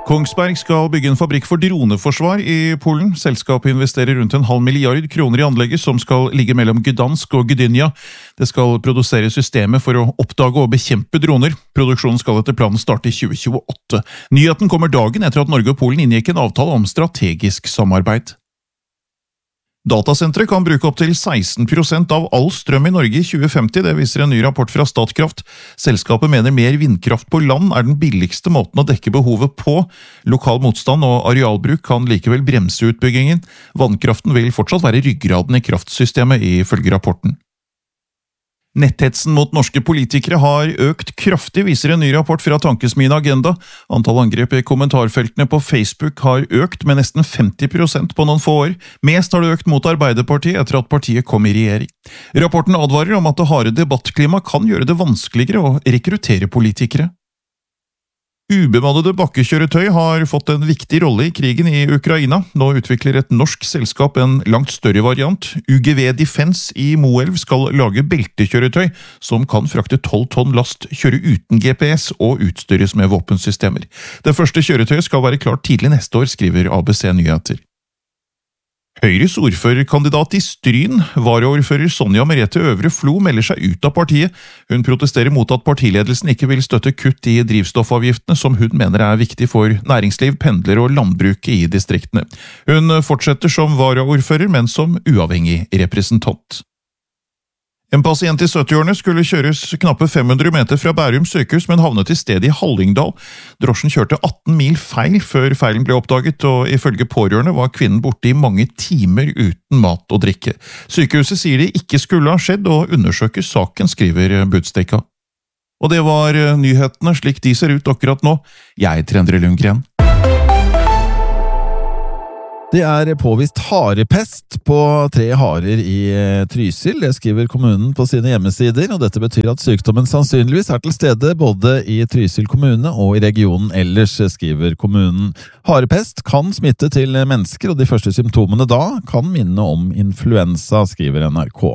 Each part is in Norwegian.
Kongsberg skal bygge en fabrikk for droneforsvar i Polen. Selskapet investerer rundt 0,5 milliard kroner i anlegget som skal ligge mellom Gdansk og Gdynia. Det skal produsere systemet for å oppdage og bekjempe droner. Produksjonen skal etter planen starte i 2028. Nyheten kommer dagen etter at Norge og Polen inngikk en avtale om strategisk samarbeid. Datasentre kan bruke opp til 16% av all strøm i Norge i 2050, det viser en ny rapport fra Statkraft. Selskapet mener mer vindkraft på land er den billigste måten å dekke behovet på. Lokal motstand og arealbruk kan likevel bremse utbyggingen. Vannkraften vil fortsatt være ryggraden i kraftsystemet, ifølge rapporten. Netthetsen mot norske politikere har økt kraftig, viser en ny rapport fra Tankesmien Agenda. Antall angrep i kommentarfeltene på Facebook har økt med nesten 50% på noen få år. Mest har det økt mot Arbeiderpartiet etter at partiet kom i regjering. Rapporten advarer om at det harde debattklima kan gjøre det vanskeligere å rekruttere politikere. Ubemannede bakkekjøretøy har fått en viktig rolle i krigen i Ukraina. Nå utvikler et norsk selskap en langt større variant. UGV Defense i Moelv skal lage beltekjøretøy som kan frakte 12 tonn last, kjøre uten GPS og utstyres med våpensystemer. Det første kjøretøyet skal være klart tidlig neste år, skriver ABC Nyheter. Høyres ordførerkandidat i Stryn, varaordfører Sonja Merete Øvre Flo, melder seg ut av partiet. Hun protesterer mot at partiledelsen ikke vil støtte kutt i drivstoffavgiftene, som hun mener er viktig for næringsliv, pendler og landbruket i distriktene. Hun fortsetter som varaordfører, men som uavhengig representant. En pasient i 70-årene skulle kjøres knappe 500 meter fra Bærum sykehus, men havnet i stedet i Hallingdal. Drosjen kjørte 18 mil feil før feilen ble oppdaget, og ifølge pårørende var kvinnen borte i mange timer uten mat og drikke. Sykehuset sier det ikke skulle ha skjedd, og undersøker saken, skriver Budstikka. Og det var nyhetene slik de ser ut akkurat nå. Jeg heter Endre Lundgren. Det er påvist harepest på 3 harer i Trysil, det skriver kommunen på sine hjemmesider, og dette betyr at sykdommen sannsynligvis er til stede både i Trysil kommune og i regionen ellers, skriver kommunen. Harepest kan smitte til mennesker, og de første symptomene da kan minne om influensa, skriver NRK.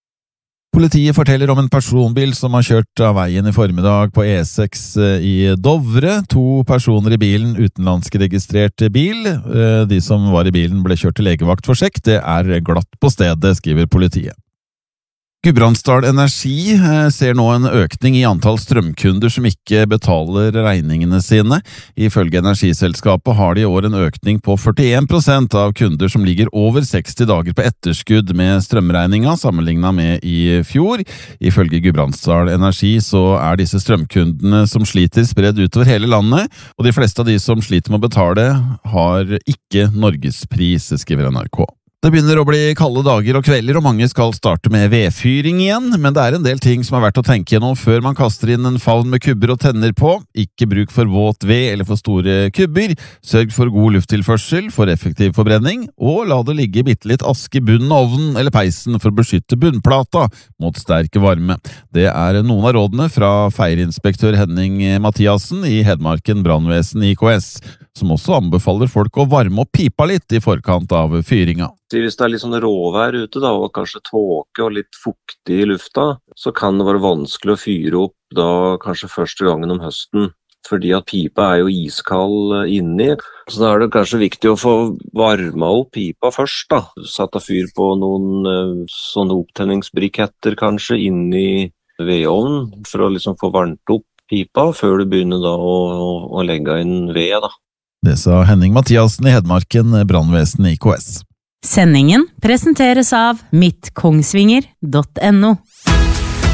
Politiet forteller om en personbil som har kjørt av veien i formiddag på E6 i Dovre. 2 personer i bilen, utenlandsk registrert bil. De som var i bilen ble kjørt til legevakt for sjekk. Det er glatt på stedet, skriver politiet. Gudbrandsdal Energi ser nå en økning i antall strømkunder som ikke betaler regningene sine. Ifølge energiselskapet har de i år en økning på 41% av kunder som ligger over 60 dager på etterskudd med strømregninga sammenlignet med i fjor. Ifølge Gudbrandsdal Energi så er disse strømkundene som sliter spredd utover hele landet, og de fleste av de som sliter med å betale har ikke norgespris, skriver NRK. Det begynner å bli kalde dager og kvelder, og mange skal starte med vedfyring igjen, men det er en del ting som er verdt å tenke gjennom før man kaster inn en favn med kubber og tenner på. Ikke bruk for våt ved eller for store kubber, sørg for god lufttilførsel for effektiv forbrenning, og la det ligge bitte litt aske i bunnen av ovnen eller peisen for å beskytte bunnplata mot sterk varme. Det er noen av rådene fra feirinspektør Henning Mathiassen i Hedmarken brannvesen IKS, som også anbefaler folk å varme opp pipa litt i forkant av fyringa. Hvis det er litt sånn råvær ute da, og kanskje tåke og litt fuktig i lufta, så kan det være vanskelig å fyre opp da kanskje første gangen om høsten, fordi at pipa er jo iskald inni. Så da er det kanskje viktig å få varma opp pipa først da. Satt av fyr på noen sånne opptenningsbriketter kanskje inni vedovnen, for å liksom få varmt opp pipa før du begynner da å legge inn ved da. Det sa Henning Mathiassen i Hedmarken brannvesen IKS. Sendingen presenteres av mittkongsvinger.no.